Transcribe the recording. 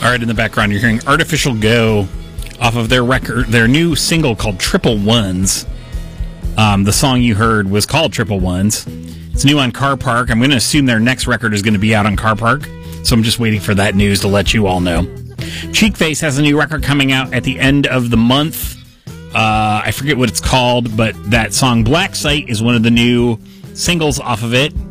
All right, in the background, you're hearing Artificial Go off of their record, their new single called Triple Ones. The song you heard was called Triple Ones. It's new on Car Park. I'm going to assume their next record is going to be out on Car Park, so I'm just waiting for that news to let you all know. Cheekface has a new record coming out at the end of the month. I forget what it's called, but that song Black Site is one of the new singles off of it.